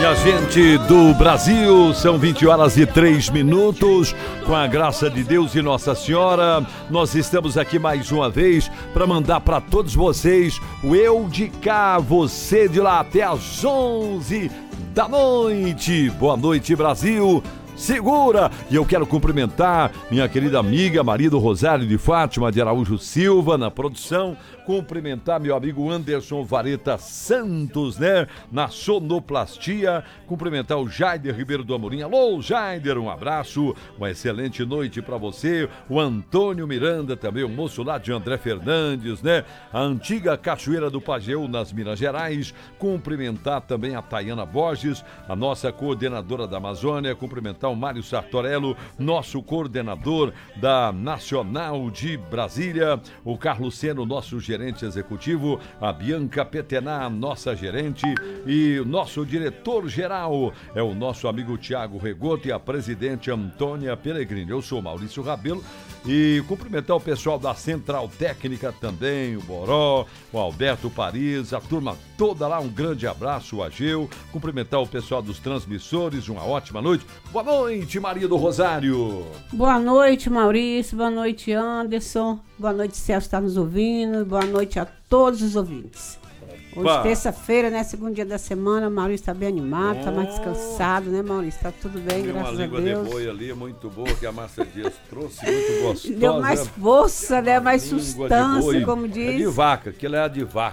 minha gente do Brasil, são 20 horas e 3 minutos, com a graça de Deus e Nossa Senhora, nós estamos aqui mais uma vez para mandar para todos vocês o Eu de Cá, você de lá, até às 11 da noite. Boa noite, Brasil. Segura! E eu quero cumprimentar minha querida amiga Maria do Rosário de Fátima de Araújo Silva na produção, cumprimentar meu amigo Anderson Vareta Santos, né, na sonoplastia, cumprimentar o Jaider Ribeiro do Amorim. Alô, Jaider, um abraço, uma excelente noite pra você. O Antônio Miranda também, o moço lá de André Fernandes, né, a antiga Cachoeira do Pajeú nas Minas Gerais, cumprimentar também a Tayana Borges, a nossa coordenadora da Amazônia, cumprimentar o Mário Sartorello, nosso coordenador da Nacional de Brasília, o Carlos Seno, nosso gerente executivo, a Bianca Petená, nossa gerente, e o nosso diretor-geral é o nosso amigo Tiago Regoto e a presidente Antônia Pellegrini. Eu sou Maurício Rabelo e cumprimentar o pessoal da Central Técnica também, o Boró, o Alberto Paris, a turma toda lá, um grande abraço, o Ageu, cumprimentar o pessoal dos transmissores, uma ótima noite. Boa noite, Maria do Rosário. Boa noite, Maurício, boa noite, Anderson, boa noite, Celso está nos ouvindo, boa noite a todos os ouvintes. Hoje, terça-feira, né? Segundo dia da semana, o Maurício está bem animado, está mais descansado, né, Maurício? Está tudo bem, graças a Deus. Uma língua de boi ali, muito boa, que a Márcia Dias trouxe, muito gostosa. Deu mais força, né? Mais sustância, como diz. É de vaca, que ela é a de vaca.